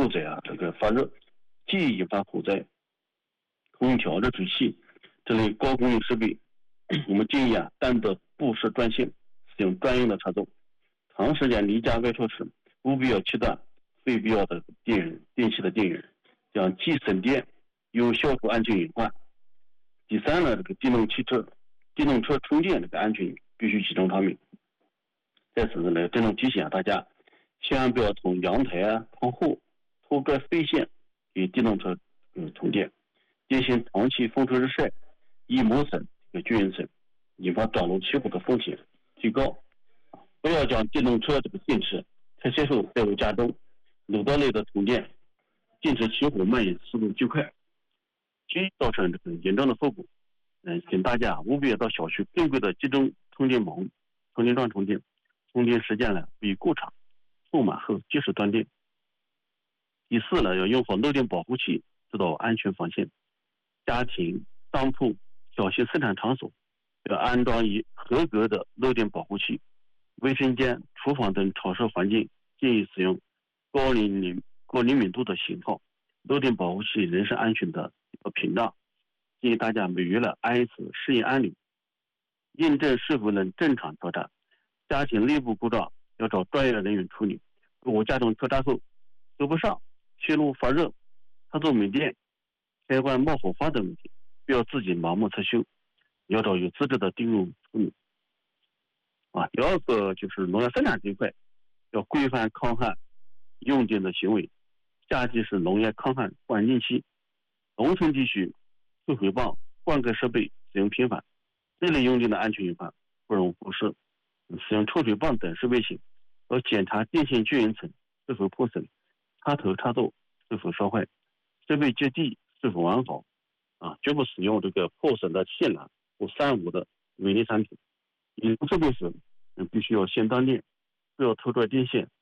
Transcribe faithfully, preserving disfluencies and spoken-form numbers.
火灾啊，这个发热，既引发火灾，空调、热水器这类高功率设备，我们建议啊，单独布设专线，使用专用的插座。长时间离家外出时，务必要切断非必要的电源、电器的电源，这样既省电又消除安全隐患。第三呢，这个电动汽车、电动车充电这个安全必须集中方面。在此呢，郑重提醒啊大家，千万不要从阳台啊、窗户脱割废线给电动车嗯充电，电线长期风吹日晒，易磨损、均匀损，引发短路起火的风险提高。不要将电动车这个电池拆卸后带回家中，路道内的充电，电池起火蔓延速度极快，极易造成这个严重的后果。嗯，请大家务必要到小区正规的集中充电宝、充电桩充电，充电时间呢不宜过长，充满后及时断电。第四呢，要用好漏电保护器，做到安全防线。家庭、商铺、小型生产场所要安装以合格的漏电保护器。卫生间、厨房等潮湿环境建议使用高灵敏高灵敏度的型号。漏电保护器人身安全的一个屏障，建议大家每月呢按一次试验按钮，验证是否能正常调闸。家庭内部故障要找专业的人员处理。如果家中调闸后收不上、线路发热、插座没电、开关冒火花等问题，不要自己盲目测修，要找有资质的电工处理。啊，第二个就是农业生产这一块，要规范抗旱用电的行为。夏季是农业抗旱关键期，农村地区抽水泵、灌溉设备使用频繁，这类用电的安全隐患不容忽视。使用抽水泵等设备时，要检查电线均匀层是否破损，插头插座是否烧坏，设备接地是否完好。啊，绝不使用这个破损的线缆或三无的违例产品。引用设备时，嗯，必须要先断电，不要偷拽电线